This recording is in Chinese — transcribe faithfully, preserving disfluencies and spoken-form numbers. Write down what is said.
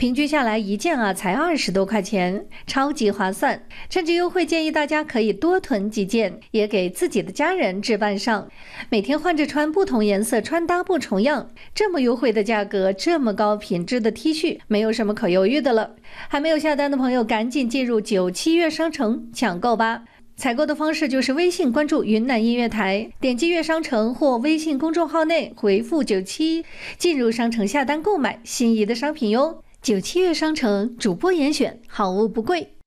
平均下来一件啊才二十多块钱，超级划算。趁着优惠，建议大家可以多囤几件，也给自己的家人置办上，每天换着穿，不同颜色，穿搭不重样。这么优惠的价格，这么高品质的 T 恤，没有什么可犹豫的了。还没有下单的朋友，赶紧进入九七乐商城抢购吧！采购的方式就是微信关注云南音乐台，点击乐商城或微信公众号内回复九七，进入商城下单购买心仪的商品哟。九七乐商城主播严选，好物不贵。